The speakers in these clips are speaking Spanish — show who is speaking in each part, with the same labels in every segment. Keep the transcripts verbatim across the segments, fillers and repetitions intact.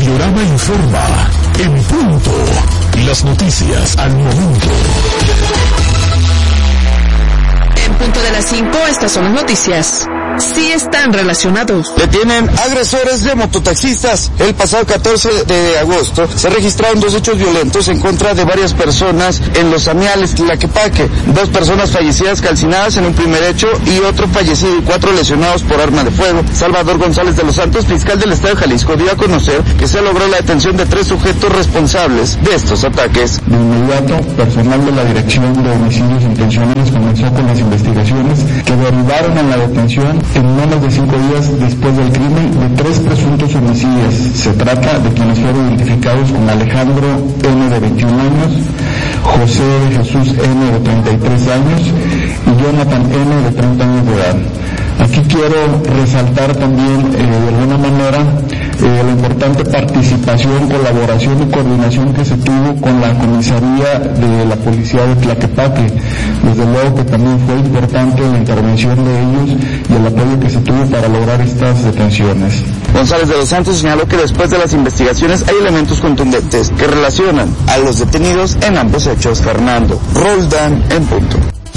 Speaker 1: Radiorama informa en punto. Las noticias al momento.
Speaker 2: En punto de las cinco, estas son las noticias. Sí están relacionados.
Speaker 3: Detienen agresores de mototaxistas. El pasado catorce de agosto se registraron dos hechos violentos en contra de varias personas en Los Amiales, Tlaquepaque. Dos personas fallecidas calcinadas en un primer hecho y otro fallecido y cuatro lesionados por arma de fuego. Salvador González de los Santos, fiscal del Estado de Jalisco, dio a conocer que se logró la detención de tres sujetos responsables de estos ataques.
Speaker 4: De inmediato, personal de la Dirección de Homicidios Intencionales comenzó con las investigaciones que derivaron en la detención en menos de cinco días después del crimen de tres presuntos homicidios. Se trata de quienes fueron identificados como Alejandro N. de veintiún años, José de Jesús N. de treinta y tres años y Jonathan N. de treinta años de edad. Aquí quiero resaltar también, eh, de alguna manera, eh, la importante participación, colaboración y coordinación que se tuvo con la comisaría de la policía de Tlaquepaque. Desde luego que también fue importante la intervención de ellos y el apoyo que se tuvo para lograr estas detenciones.
Speaker 3: González de los Santos señaló que después de las investigaciones hay elementos contundentes que relacionan a los detenidos en ambos hechos. Fernando Roldán en punto.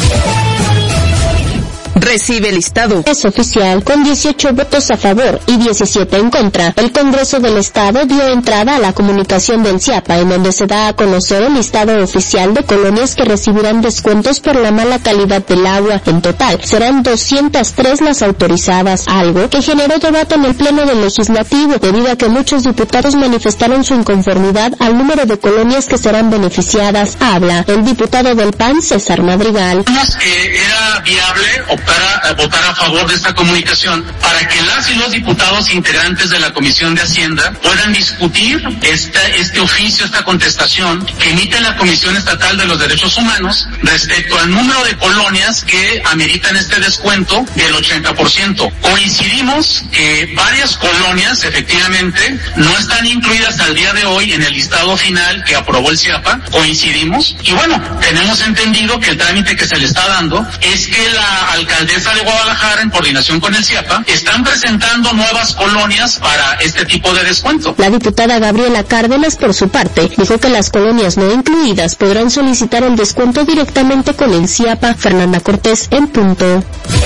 Speaker 2: Recibe listado.
Speaker 5: Es oficial, con dieciocho votos a favor y diecisiete en contra. El Congreso del Estado dio entrada a la comunicación del CIAPA, en donde se da a conocer el listado oficial de colonias que recibirán descuentos por la mala calidad del agua. En total, serán doscientas tres las autorizadas, algo que generó debate en el Pleno del Legislativo, debido a que muchos diputados manifestaron su inconformidad al número de colonias que serán beneficiadas. Habla el diputado del P A N, César Madrigal.
Speaker 6: Que era viable optar a votar a favor de esta comunicación para que las y los diputados integrantes de la Comisión de Hacienda puedan discutir esta, este oficio, esta contestación que emite la Comisión Estatal de los Derechos Humanos respecto al número de colonias que ameritan este descuento del ochenta por ciento. Coincidimos que varias colonias efectivamente no están incluidas al día de hoy en el listado final que aprobó el CIAPA, coincidimos, y bueno, tenemos entendido que el trámite que se le está dando es que la alcaldesa de Guadalajara, en coordinación con el CIAPA, están presentando nuevas colonias para este tipo de descuento.
Speaker 5: La diputada Gabriela Cárdenas, por su parte, dijo que las colonias no incluidas podrán solicitar el descuento directamente con el CIAPA. Fernanda Cortés, en punto.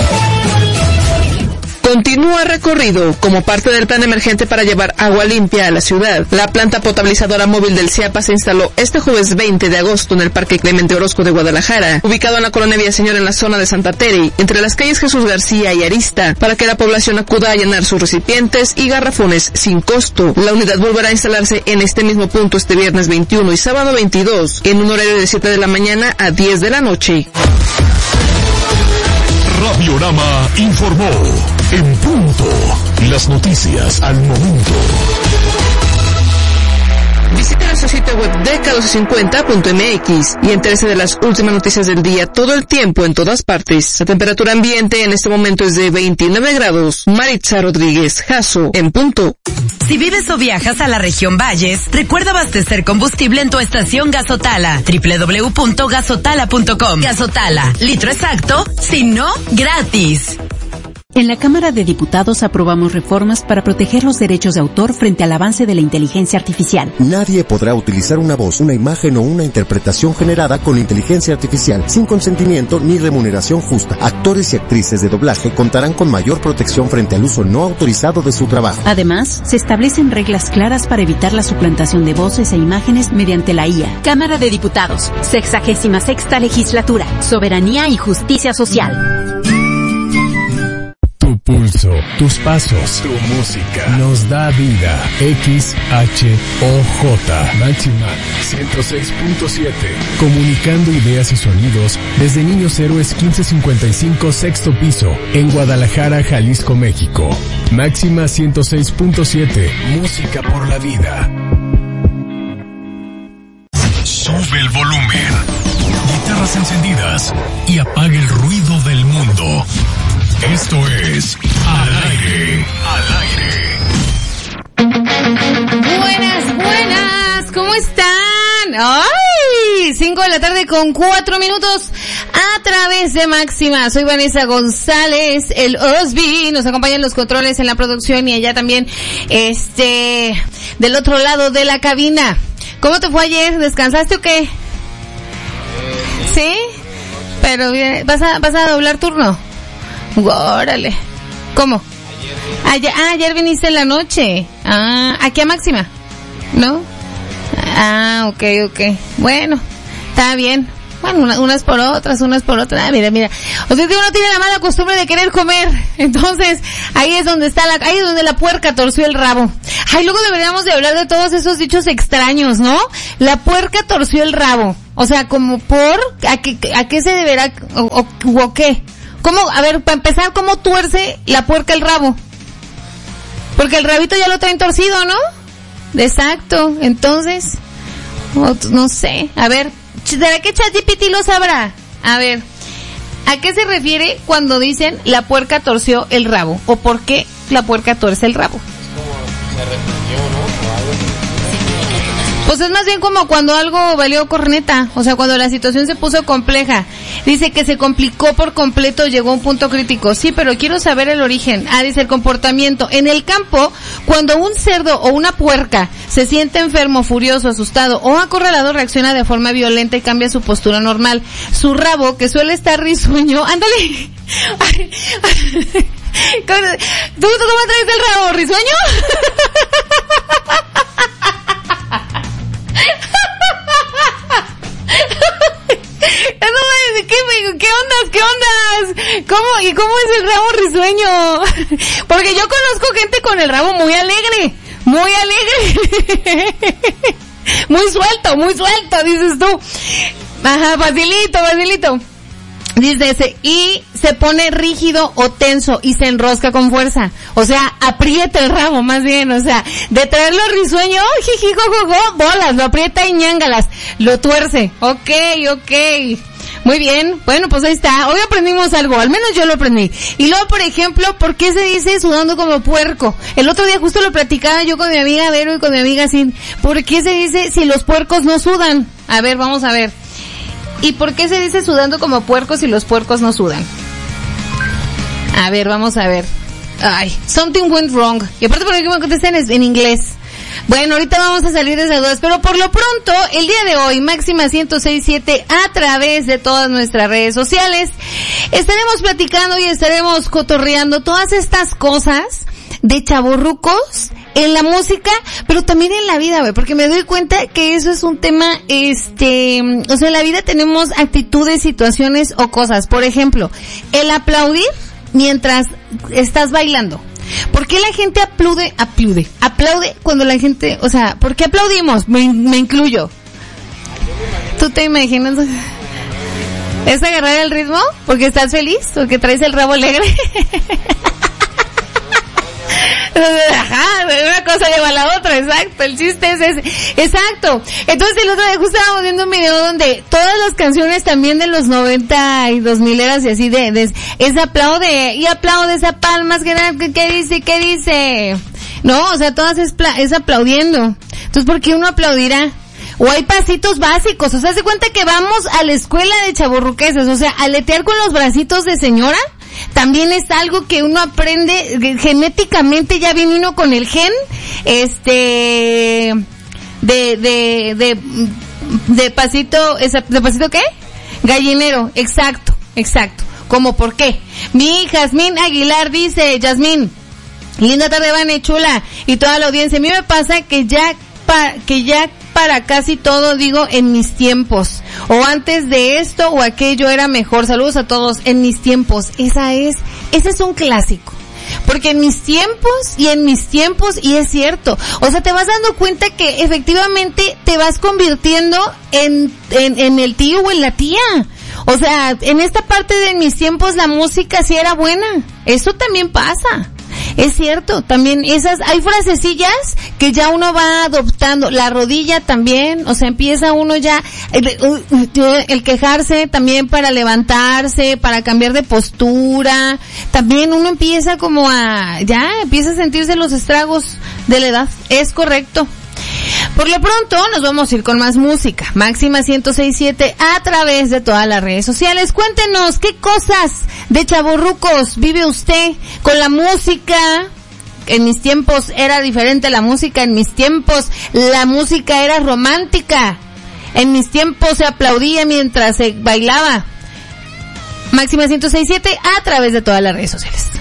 Speaker 2: Continúa recorrido como parte del plan emergente para llevar agua limpia a la ciudad. La planta potabilizadora móvil del CIAPA se instaló este jueves veinte de agosto en el Parque Clemente Orozco de Guadalajara, ubicado en la colonia Villaseñor en la zona de Santa Tere, entre las calles Jesús García y Arista, para que la población acuda a llenar sus recipientes y garrafones sin costo. La unidad volverá a instalarse en este mismo punto este viernes veintiuno y sábado veintidós, en un horario de siete de la mañana a diez de la noche.
Speaker 1: Radiorama informó en punto. Las noticias al momento.
Speaker 2: Visite nuestro sitio web D K doce cincuenta punto M X y entérese de las últimas noticias del día todo el tiempo en todas partes. La temperatura ambiente en este momento es de veintinueve grados. Maritza Rodríguez, Jasso, en punto.
Speaker 7: Si vives o viajas a la región Valles, recuerda abastecer combustible en tu estación Gasotala. doble u doble u doble u punto gasotala punto com. Gasotala, litro exacto, si no, gratis.
Speaker 8: En la Cámara de Diputados aprobamos reformas para proteger los derechos de autor frente al avance de la inteligencia artificial.
Speaker 9: Nadie podrá utilizar una voz, una imagen o una interpretación generada con inteligencia artificial sin consentimiento ni remuneración justa. Actores y actrices de doblaje contarán con mayor protección frente al uso no autorizado de su trabajo.
Speaker 8: Además, se establecen reglas claras para evitar la suplantación de voces e imágenes mediante la I A.
Speaker 10: Cámara de Diputados, sexagésima sexta legislatura, soberanía y justicia social.
Speaker 11: Tu pulso, tus pasos, tu música, nos da vida. X H O J, Máxima ciento seis punto siete. Comunicando ideas y sonidos desde Niños Héroes quince cincuenta y cinco, sexto piso, en Guadalajara, Jalisco, México. Máxima ciento seis punto siete, música por la vida.
Speaker 1: Sube el volumen, guitarras encendidas y apaga el ruido del mundo. Esto es Al Aire, Al Aire.
Speaker 12: Buenas, buenas, ¿cómo están? ¡Ay! cinco de la tarde con cuatro minutos a través de Máxima. Soy Vanessa González, el Osby, nos acompañan los controles en la producción y allá también, este, del otro lado de la cabina. ¿Cómo te fue ayer? ¿Descansaste o qué? ¿Sí? Pero bien, ¿vas a, vas a doblar turno? Órale. ¿Cómo? Ayer, ah, ayer viniste en la noche. Ah, aquí a Máxima, ¿no? Ah, ok, ok. Bueno, está bien. Bueno, una, unas por otras, unas por otras. Ah, mira, mira. O sea que uno tiene la mala costumbre de querer comer. Entonces, ahí es donde está la, ahí es donde la puerca torció el rabo. Ay, luego deberíamos de hablar de todos esos dichos extraños, ¿no? La puerca torció el rabo. O sea, como por, ¿a qué, a qué se deberá, o, o, o qué? ¿Cómo, a ver, para empezar, cómo tuerce la puerca el rabo? Porque el rabito ya lo traen torcido, ¿no? Exacto, entonces, no sé, a ver, ¿será que ChatGPT lo sabrá? A ver, ¿a qué se refiere cuando dicen la puerca torció el rabo? ¿O por qué la puerca tuerce el rabo?
Speaker 13: Es como se arrepintió, ¿no? O algo así.
Speaker 12: Pues es más bien como cuando algo valió corneta, o sea, cuando la situación se puso compleja. Dice que se complicó por completo, llegó a un punto crítico. Sí, pero quiero saber el origen. Ah, dice el comportamiento. En el campo, cuando un cerdo o una puerca se siente enfermo, furioso, asustado o acorralado, reacciona de forma violenta y cambia su postura normal. Su rabo, que suele estar risueño, ándale. ¿Tú, ¿Tú cómo traes el rabo? ¿Risueño? No, ¿qué, ¿Qué ondas? ¿Qué ondas? ¿Cómo? ¿Y cómo es el rabo risueño? Porque yo conozco gente con el rabo muy alegre, muy alegre. Muy suelto, muy suelto, dices tú. Ajá, facilito, facilito. Dice ese, y se pone rígido o tenso y se enrosca con fuerza. O sea, aprieta el rabo más bien, o sea, de traerlo risueño, jiji, jo, jo, jo, bolas, lo aprieta y ñángalas, lo tuerce. Ok, ok. Muy bien, bueno, pues ahí está. Hoy aprendimos algo, al menos yo lo aprendí. Y luego, por ejemplo, ¿por qué se dice sudando como puerco? El otro día justo lo platicaba yo con mi amiga Vero y con mi amiga Sin. ¿Por qué se dice si los puercos no sudan? A ver, vamos a ver. ¿Y por qué se dice sudando como puercos si los puercos no sudan? A ver, vamos a ver. Ay, something went wrong. Y aparte por qué me contestan en inglés. Bueno, ahorita vamos a salir de esas dudas, pero por lo pronto, el día de hoy, Máxima ciento seis punto siete, a través de todas nuestras redes sociales, estaremos platicando y estaremos cotorreando todas estas cosas de chavorrucos en la música, pero también en la vida, güey, porque me doy cuenta que eso es un tema, este, o sea, en la vida tenemos actitudes, situaciones o cosas. Por ejemplo, el aplaudir mientras estás bailando. ¿Por qué la gente aplaude, aplaude, aplaude cuando la gente, o sea, ¿por qué aplaudimos? Me, me incluyo. ¿Tú te imaginas? ¿Es agarrar el ritmo? ¿Porque estás feliz? ¿Porque traes el rabo alegre? Ajá, una cosa lleva a la otra, exacto, el chiste es ese, exacto. Entonces el otro día justo estábamos viendo un video donde todas las canciones también de los noventa y dos mil eras y así de, de es aplaude, y aplaude esa palmas, que, ¿qué dice? ¿Qué dice? No, o sea, todas es, es aplaudiendo. Entonces, ¿por qué uno aplaudirá? O hay pasitos básicos, o sea, se cuenta que vamos a la escuela de chavorruqueses, o sea, aletear con los bracitos de señora, también es algo que uno aprende genéticamente, ya viene uno con el gen, este, de, de, de, de pasito, ¿de pasito qué? Gallinero, exacto, exacto. ¿Cómo por qué? Mi Jazmín Aguilar dice, Jazmín, linda tarde, Vane, chula, y toda la audiencia, a mí me pasa que ya, pa, que ya para casi todo digo en mis tiempos, o antes de esto o aquello era mejor. Saludos a todos, en mis tiempos. Esa es, ese es un clásico. Porque en mis tiempos y en mis tiempos, y es cierto, o sea, te vas dando cuenta que efectivamente te vas convirtiendo en, en, en el tío o en la tía. O sea, en esta parte de mis tiempos la música sí era buena. Eso también pasa. Es cierto, también esas, hay frasecillas que ya uno va adoptando, la rodilla también, o sea, empieza uno ya, el, el quejarse también para levantarse, para cambiar de postura, también uno empieza como a, ya, empieza a sentirse los estragos de la edad, es correcto. Por lo pronto nos vamos a ir con más música. Máxima ciento seis punto siete a través de todas las redes sociales. Cuéntenos qué cosas de chavorrucos vive usted con la música. En mis tiempos era diferente la música, en mis tiempos la música era romántica, en mis tiempos se aplaudía mientras se bailaba. Máxima ciento seis punto siete a través de todas las redes sociales.